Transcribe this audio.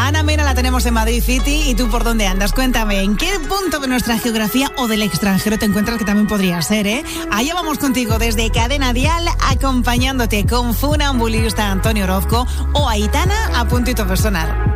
Ana Mena la tenemos en Madrid City. ¿Y tú por dónde andas? Cuéntame, ¿en qué punto de nuestra geografía o del extranjero te encuentras, que también podría ser, ¿eh? Allá vamos contigo desde Cadena Dial, acompañándote con Funambulista Antonio Orozco o Aitana a puntito personal.